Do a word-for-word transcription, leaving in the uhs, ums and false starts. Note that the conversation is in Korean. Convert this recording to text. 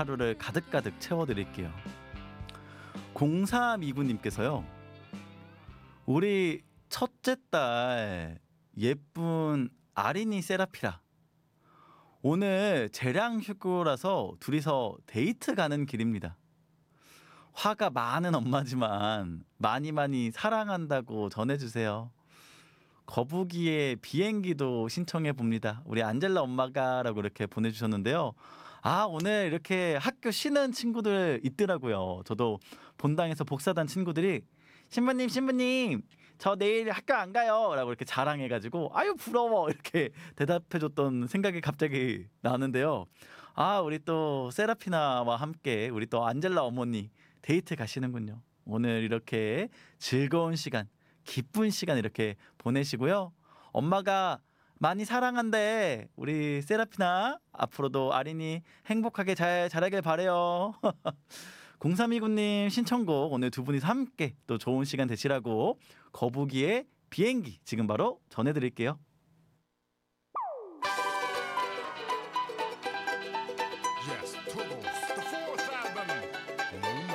하루를 가득가득 채워드릴게요. 공삼이구 님께서요. 우리 첫째 딸 예쁜 아린이 세라피라. 오늘 재량 휴고라서 둘이서 데이트 가는 길입니다. 화가 많은 엄마지만 많이 많이 사랑한다고 전해주세요. 거북이의 비행기도 신청해 봅니다. 우리 안젤라 엄마가 라고 이렇게 보내주셨는데요. 아, 오늘 이렇게 학교 쉬는 친구들 있더라고요. 저도 본당에서 복사단 친구들이 신부님 신부님 저 내일 학교 안 가요 라고 이렇게 자랑해가지고 아유 부러워 이렇게 대답해줬던 생각이 갑자기 나는데요. 아, 우리 또 세라피나와 함께 우리 또 안젤라 어머니 데이트 가시는군요. 오늘 이렇게 즐거운 시간, 기쁜 시간 이렇게 보내시고요. 엄마가 많이 사랑한대. 우리 세라피나 앞으로도 아린이 행복하게 잘 자라길 바래요. 공삼이구 님 신청곡 오늘 두 분이서 함께 또 좋은 시간 되시라고 거북이의 비행기 지금 바로 전해드릴게요.